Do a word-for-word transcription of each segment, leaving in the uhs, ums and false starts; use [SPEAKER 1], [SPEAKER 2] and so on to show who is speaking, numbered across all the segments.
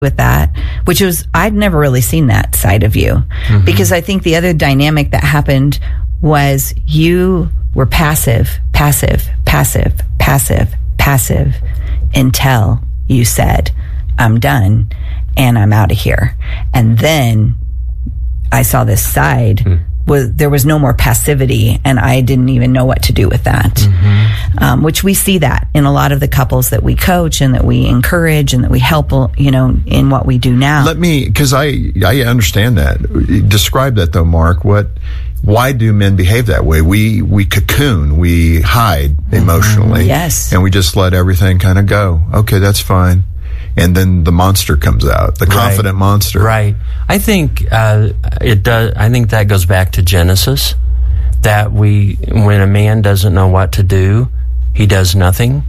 [SPEAKER 1] with that, which was, I'd never really seen that side of you. Mm-hmm. Because I think the other dynamic that happened was you were passive, passive, passive, passive, passive until you said, I'm done and I'm out of here. And then I saw this side. Mm. Was, there was no more passivity, and I didn't even know what to do with that. Mm-hmm. Um, which we see that in a lot of the couples that we coach and that we encourage and that we help, you know, in what we do now.
[SPEAKER 2] Let me, because I I understand that. Describe that though, Mark. What? Why do men behave that way? We we cocoon, we hide emotionally,
[SPEAKER 1] mm-hmm. Yes,
[SPEAKER 2] and we just let everything kind of go. Okay, that's fine. And then the monster comes out, the confident
[SPEAKER 3] right.
[SPEAKER 2] monster.
[SPEAKER 3] Right. I think uh, it does. I think that goes back to Genesis. That we, when a man doesn't know what to do, he does nothing,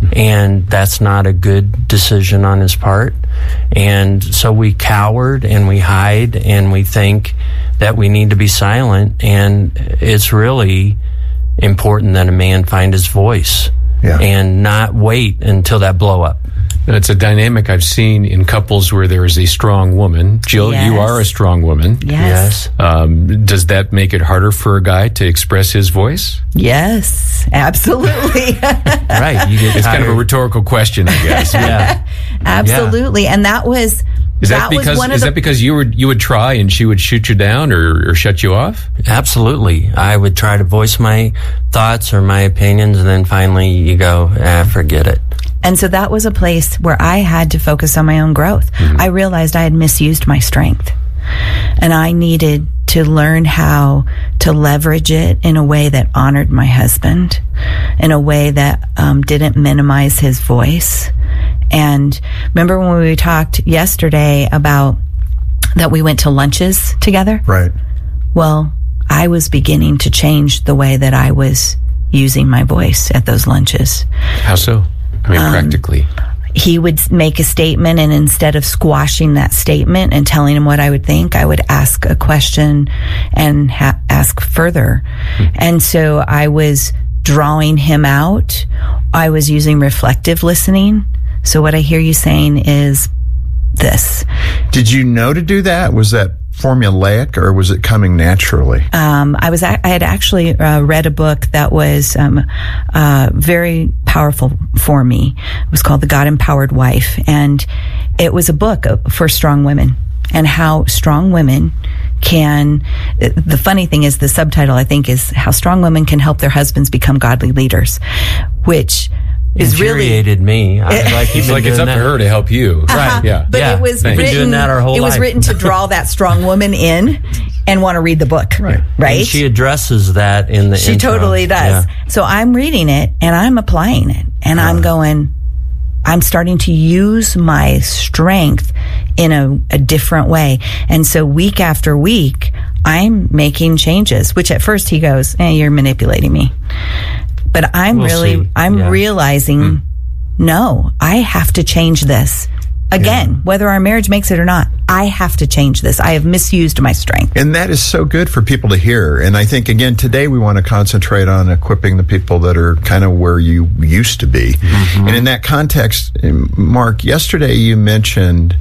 [SPEAKER 3] and that's not a good decision on his part. And so we cowered and we hide and we think that we need to be silent. And it's really important that a man find his voice yeah. and not wait until that blow up.
[SPEAKER 4] And it's a dynamic I've seen in couples where there is a strong woman. Jill,
[SPEAKER 1] yes.
[SPEAKER 4] you are a strong woman.
[SPEAKER 1] Yes.
[SPEAKER 4] Um, does that make it harder for a guy to express his voice?
[SPEAKER 1] Yes, absolutely.
[SPEAKER 3] Right. You get
[SPEAKER 4] it's
[SPEAKER 3] tired.
[SPEAKER 4] kind of a rhetorical question, I guess.
[SPEAKER 3] Yeah.
[SPEAKER 1] Absolutely. Yeah. And that was...
[SPEAKER 4] Is that, that because is the, that because you would you would try and she would shoot you down or, or shut you off?
[SPEAKER 3] Absolutely. I would try to voice my thoughts or my opinions, and then finally you go, ah, forget it.
[SPEAKER 1] And so that was a place where I had to focus on my own growth. Mm-hmm. I realized I had misused my strength, and I needed to learn how to leverage it in a way that honored my husband, in a way that um, didn't minimize his voice. And remember when we talked yesterday about that we went to lunches together?
[SPEAKER 2] Right.
[SPEAKER 1] Well, I was beginning to change the way that I was using my voice at those lunches.
[SPEAKER 4] How so? I mean, um, practically.
[SPEAKER 1] He would make a statement, and instead of squashing that statement and telling him what I would think, I would ask a question and ha- ask further. Hmm. And so I was drawing him out. I was using reflective listening. So what I hear you saying is this.
[SPEAKER 2] Did you know to do that? Was that formulaic, or was it coming naturally?
[SPEAKER 1] Um, I was. I had actually uh, read a book that was um, uh, very powerful for me. It was called The God Empowered Wife, and it was a book for strong women and how strong women can. The funny thing is, the subtitle I think is how strong women can help their husbands become godly leaders, which. Is
[SPEAKER 3] infuriated
[SPEAKER 1] really,
[SPEAKER 3] me. I like
[SPEAKER 4] it's like it's up
[SPEAKER 3] that.
[SPEAKER 4] to her to help you,
[SPEAKER 1] uh-huh.
[SPEAKER 4] right? Yeah,
[SPEAKER 1] but
[SPEAKER 3] yeah.
[SPEAKER 1] it was
[SPEAKER 3] Thanks.
[SPEAKER 1] written.
[SPEAKER 3] Doing that our whole
[SPEAKER 1] it was
[SPEAKER 3] life.
[SPEAKER 1] written to draw that strong woman in and want to read the book,
[SPEAKER 2] right?
[SPEAKER 1] Right.
[SPEAKER 3] And she addresses that in the.
[SPEAKER 1] She
[SPEAKER 3] intro.
[SPEAKER 1] totally does.
[SPEAKER 3] Yeah.
[SPEAKER 1] So I'm reading it and I'm applying it, and uh-huh. I'm going. I'm starting to use my strength in a, a different way, and so week after week, I'm making changes. Which at first he goes, "Eh, you're manipulating me," but I'm
[SPEAKER 3] we'll
[SPEAKER 1] really,
[SPEAKER 3] see.
[SPEAKER 1] I'm
[SPEAKER 3] yeah.
[SPEAKER 1] realizing. Mm. No, I have to change this. Again, yeah. whether our marriage makes it or not, I have to change this. I have misused my strength.
[SPEAKER 2] And that is so good for people to hear. And I think, again, today we want to concentrate on equipping the people that are kind of where you used to be. Mm-hmm. And in that context, Mark, yesterday you mentioned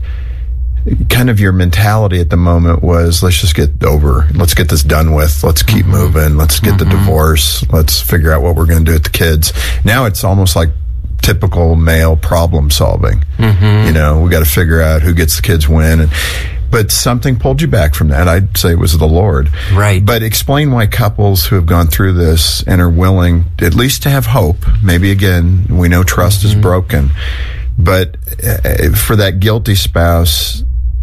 [SPEAKER 2] kind of your mentality at the moment was, let's just get over, let's get this done with, let's keep mm-hmm. moving, let's get mm-hmm. the divorce, let's figure out what we're going to do with the kids. Now it's almost like typical male problem solving. Mm-hmm. You know, we got to figure out who gets the kids when. And, but something pulled you back from that. I'd say it was the Lord.
[SPEAKER 3] Right.
[SPEAKER 2] But explain why couples who have gone through this and are willing at least to have hope, maybe again, we know trust mm-hmm. is broken, but uh, for that guilty spouse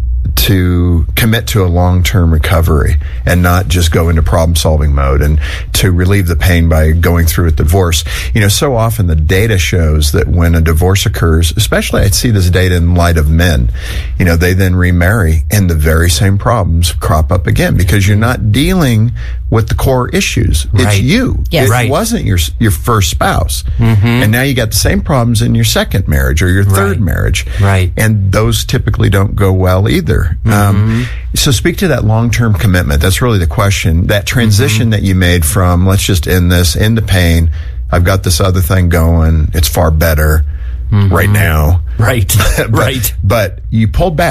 [SPEAKER 2] to commit to a long-term recovery and not just go into problem-solving mode, and to relieve the pain by going through a divorce. You know, so often the data shows that when a divorce occurs, especially I see this data in light of men, you know, they then remarry and the very same problems crop up again because you're not dealing with the core issues. It's
[SPEAKER 3] right.
[SPEAKER 2] you.
[SPEAKER 1] Yes.
[SPEAKER 2] It
[SPEAKER 3] right.
[SPEAKER 2] wasn't your your first spouse. Mm-hmm. And now you got the same problems in your second marriage or your third
[SPEAKER 3] right.
[SPEAKER 2] marriage.
[SPEAKER 3] Right.
[SPEAKER 2] And those typically don't go well either. Mm-hmm. Um, so speak to that long-term commitment. That's really the question. That transition mm-hmm. that you made from let's just end this into pain. I've got this other thing going. It's far better right now.
[SPEAKER 3] Right.
[SPEAKER 2] but,
[SPEAKER 3] Right.
[SPEAKER 2] But you pulled back.